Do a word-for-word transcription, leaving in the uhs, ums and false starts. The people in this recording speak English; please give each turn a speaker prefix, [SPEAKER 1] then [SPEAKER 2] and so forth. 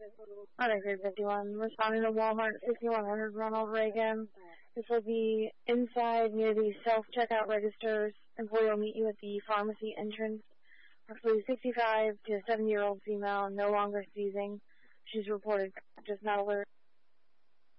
[SPEAKER 1] Alright, grade fifty-one. Responding to Walmart sixty-one hundred Ronald Reagan. This will be inside near the self-checkout registers. Employee will meet you at the pharmacy entrance. Roughly sixty-five to seventy-year-old female, no longer seizing. She's reported just not alert.